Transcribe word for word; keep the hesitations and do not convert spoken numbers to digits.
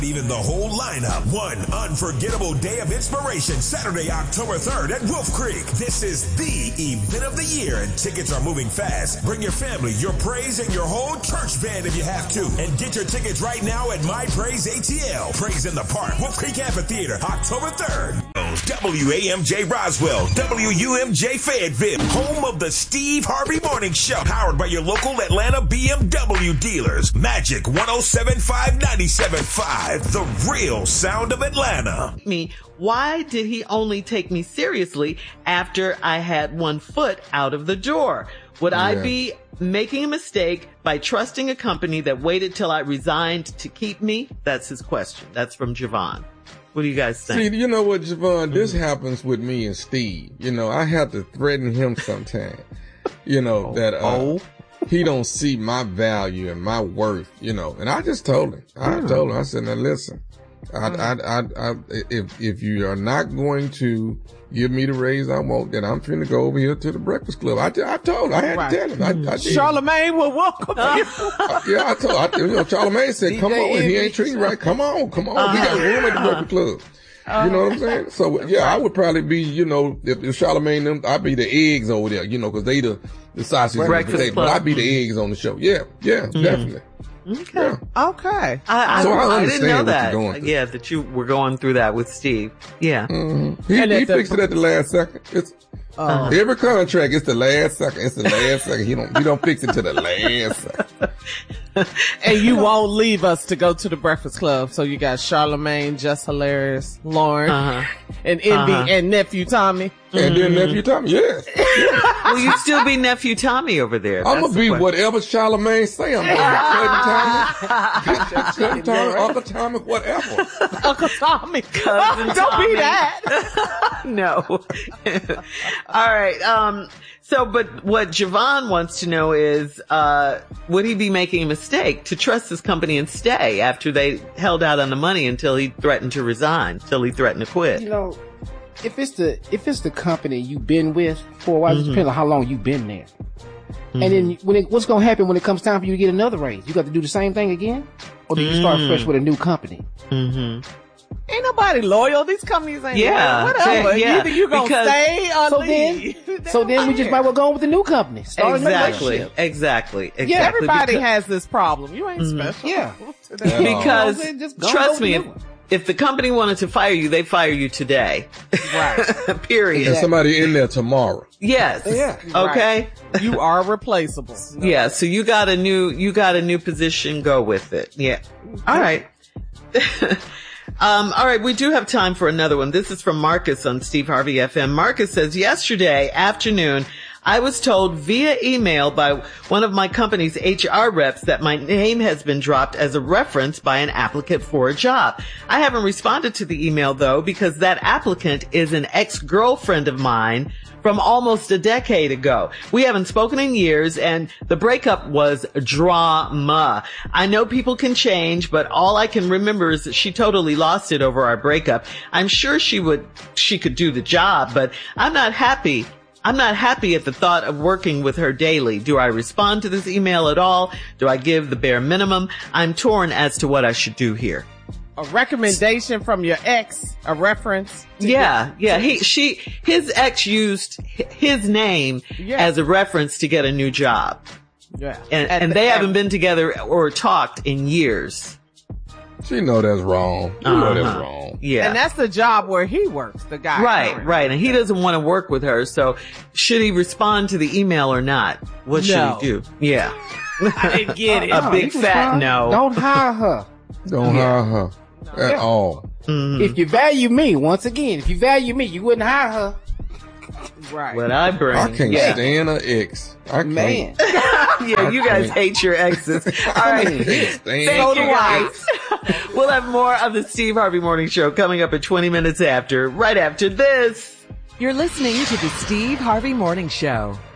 Even the whole lineup. One unforgettable day of inspiration, Saturday, October third at Wolf Creek. This is the event of the year, and tickets are moving fast. Bring your family, your praise, and your whole church band if you have to. And get your tickets right now at My Praise A T L. Praise in the Park, Wolf Creek Amphitheater, October third. W A M J Roswell, W U M J Fayetteville, home of the Steve Harvey Morning Show, powered by your local Atlanta B M W dealers. Magic one oh seven point five, ninety-seven point five. The real sound of Atlanta. Me, why did he only take me seriously after I had one foot out of the door? Would yeah. I be making a mistake by trusting a company that waited till I resigned to keep me? That's his question. That's from Javon. What do you guys think? See, you know what, Javon? Mm-hmm. This happens with me and Steve. You know, I have to threaten him sometimes. You know, oh, that, uh, oh. he don't see my value and my worth, you know. And I just told him. I yeah. told him. I said, now listen, I, I, I, I, if if you are not going to give me the raise I want, then I'm finna go over here to the Breakfast Club. I, I told him. I had right. to tell him. I, I did. Charlamagne will welcome you. uh, yeah, I told I, you know, Charlamagne said, come on. He ain't treating you right. Come on. Come on. Uh-huh. We got room at the Breakfast Club. You know what I'm saying? So, yeah, I would probably be, you know, if, if Charlamagne them, I'd be the eggs over there, you know, because they the, the sausage and the potato. But I'd be the eggs on the show. Yeah, yeah, mm-hmm. definitely. Okay. Yeah. Okay. I, I, so I, I didn't know that. Going yeah, that you were going through that with Steve. Yeah. Mm-hmm. He, he fixed it at the last second. It's, uh, every contract, it's the last second. It's the last second. He don't, he don't fix it to the last second. And you won't leave us to go to the Breakfast Club. So you got Charlamagne, Just Hilarious, Lauren, uh-huh. and Envy, uh-huh. and Nephew Tommy. And then Nephew Tommy, yes. Yeah. Will you still be Nephew Tommy over there? I'm going to be question. Whatever Charlamagne say. I'm going to be Cousin Tommy, Cousin Tommy, Uncle Tommy, whatever. Uncle Tommy. Cousin Don't Tommy. be that. No. All right. Um, so, but what Javon wants to know is, uh, would he be making a mistake to trust this company and stay after they held out on the money until he threatened to resign, till he threatened to quit? You know, if it's the, if it's the company you've been with for a while, mm-hmm. it depends on how long you've been there. Mm-hmm. And then when it, what's going to happen when it comes time for you to get another raise? You got to do the same thing again? Or do you mm-hmm. start fresh with a new company? Mm-hmm. Ain't nobody loyal. These companies ain't yeah, loyal. Whatever. Yeah. Either you gonna because, stay or so leave. Then, so then we just might well go on with the new company. Start exactly. Exactly. Exactly. Yeah, everybody because, has this problem. You ain't mm-hmm. special. Yeah. Because just trust me, if, if the company wanted to fire you, they fire you today. Right. Period. And somebody in there tomorrow. Yes. Yeah. Okay. Right. You are replaceable. No. Yeah. So you got a new, you got a new position. Go with it. Yeah. All right. Um, all right, we do have time for another one. This is from Marcus on Steve Harvey F M. Marcus says, yesterday afternoon, I was told via email by one of my company's H R reps that my name has been dropped as a reference by an applicant for a job. I haven't responded to the email, though, because that applicant is an ex-girlfriend of mine from almost a decade ago. We haven't spoken in years, and the breakup was drama. I know people can change, but all I can remember is that she totally lost it over our breakup. I'm sure she would, she could do the job, but I'm not happy. I'm not happy at the thought of working with her daily. Do I respond to this email at all? Do I give the bare minimum? I'm torn as to what I should do here. A recommendation from your ex, a reference. Yeah, get, yeah. He, she, his ex used his name yeah. as a reference to get a new job. Yeah, and, and the, they at, haven't been together or talked in years. She know that's wrong. You uh-huh. know that's wrong. Yeah, and that's the job where he works. The guy, right, currently. right, and he doesn't want to work with her. So, should he respond to the email or not? What no. should he do? Yeah, I didn't get it. A no, big fat no. Don't hire her. Don't yeah. hire her. At yeah. all. Mm-hmm. If you value me, once again, if you value me, you wouldn't hire her. Right. What I bring. I can't yeah. stand an ex. I Man. can't. yeah, you guys hate your exes. All right. Thank Thank you guys. We'll have more of the Steve Harvey Morning Show coming up at twenty minutes after, right after this. You're listening to the Steve Harvey Morning Show.